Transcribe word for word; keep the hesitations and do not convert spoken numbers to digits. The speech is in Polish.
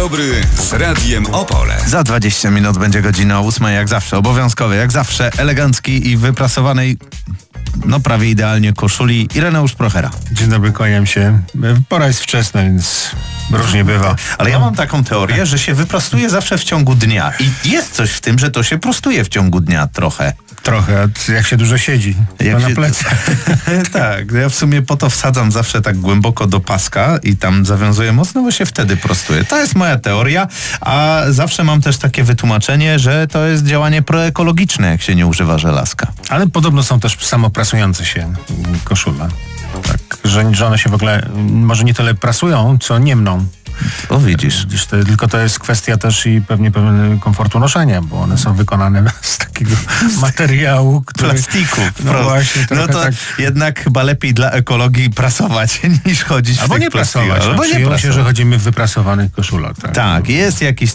dobry z Radiem Opole. Za dwadzieścia minut będzie godzina ósma, jak zawsze, obowiązkowy, jak zawsze, elegancki i wyprasowanej, no prawie idealnie koszuli Ireneusz Prochera. Dzień dobry, kłaniam się. Pora jest wczesna, więc różnie bywa. Ale ja mam taką teorię, że się wyprostuje zawsze w ciągu dnia. I jest coś w tym, że to się prostuje w ciągu dnia trochę. Trochę, a jak się dużo siedzi, Jak to na się... plecach. Tak, ja w sumie po to wsadzam zawsze tak głęboko do paska i tam zawiązuję mocno, bo się wtedy prostuje. To jest moja teoria, a zawsze mam też takie wytłumaczenie, że to jest działanie proekologiczne, jak się nie używa żelazka. Ale podobno są też samoprasujące się koszule. Tak, że, że one się w ogóle może nie tyle prasują, co niemną. O, widzisz. Widzisz, to, tylko to jest kwestia też i pewnie pewnego komfortu noszenia, bo one są wykonane z takiego materiału, który... Plastiku. No właśnie, no to tak... jednak chyba lepiej dla ekologii prasować niż chodzić Albo w tych nie prasować. Albo nie Przyjęło prasować. się, że chodzimy w wyprasowanych koszulach. Tak, tak, jest jakiś